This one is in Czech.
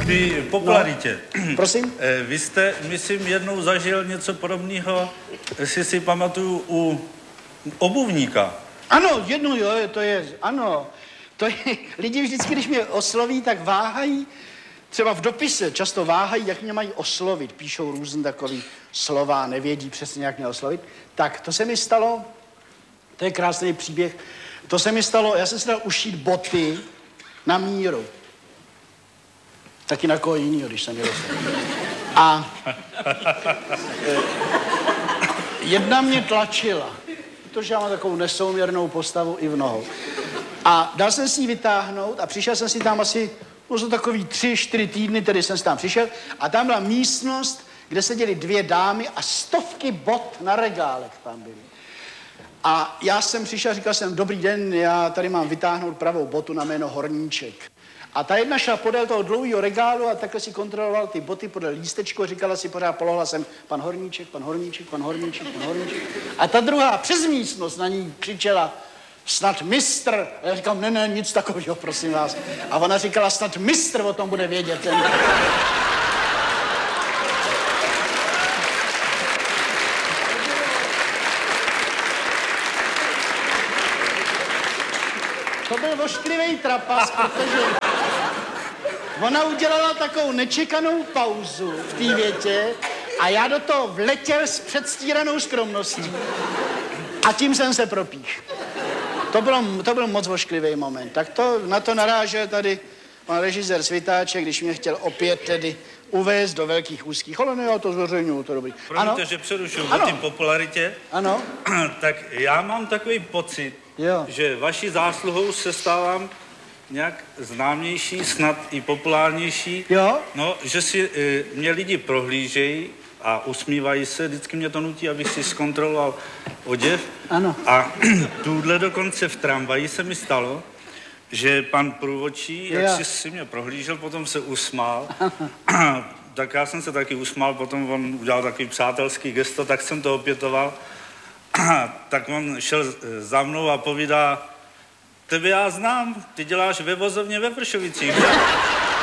K té popularitě. No. Prosím? Vy jste, myslím, jednou zažil něco podobného, jestli si pamatuju, u obuvníka. Ano, jednou, jo, to je, ano. To je, lidi vždycky, když mě osloví, tak váhají, třeba v dopise často váhají, jak mě mají oslovit. Píšou různý takový slova, nevědí přesně, jak mě oslovit. Tak, to se mi stalo, to je krásný příběh, to se mi stalo, já jsem si dal ušít boty na míru. Taky na koho jinýho, když jsem je dostal. A jedna mě tlačila, protože já mám takovou nesouměrnou postavu i v nohou. A dal jsem si ji vytáhnout a přišel jsem si tam asi, možná takový 3-4 týdny, tedy jsem si tam přišel a tam byla místnost, kde seděly 2 dámy a stovky bot na regálech tam byly. A já jsem přišel, říkal jsem, dobrý den, já tady mám vytáhnout pravou botu na jméno Horníček. A ta jedna šla podél toho dlouhého regálu a takhle si kontroloval ty boty podél lístečku a říkala si pořád polohlasem, pan Horníček, pan Horníček, pan Horníček, pan Horníček. A ta druhá přes místnost na ní křičela, snad mistr. A já říkám, ne, nic takového, prosím vás. A ona říkala, snad mistr o tom bude vědět. To byl ošklivý trapas, protože ona udělala takovou nečekanou pauzu v té větě a já do toho vletěl s předstíranou skromností a tím jsem se propích. To byl moc ošklivý moment. Tak to, na to narážel tady pan režisér Svitáček, když mě chtěl opět tedy uvést do velkých úzkých. Ale ne, já to zveřejňuju, to dobrý. Promiňte, že přerušuju o té popularitě. Ano. Tak já mám takový pocit, že vaší zásluhou se stávám nějak známější, snad i populárnější. Jo? No, že si mě lidi prohlížejí a usmívají se, vždycky mě to nutí, abych si zkontroloval oděv. Ano. A tuhle dokonce v tramvaji se mi stalo, že pan průvodčí, jak si mě prohlížel, potom se usmál. Tak já jsem se taky usmál, potom on udělal takový přátelský gesto, tak jsem to opětoval. Tak on šel za mnou a povídá, tebe já znám, ty děláš ve vozovně ve Vršovicích.